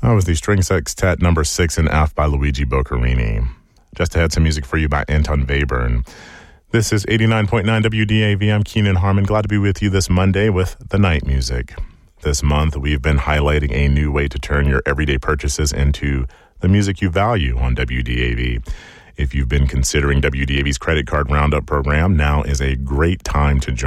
That was the String Sextet number 6 in F by Luigi Boccherini. Just had some music for you by Anton Webern. This is 89.9 WDAV. I'm Keenan Harmon. Glad to be with you this Monday with the night music. This month, we've been highlighting a new way to turn your everyday purchases into the music you value on WDAV. If you've been considering WDAV's credit card roundup program, now is a great time to join.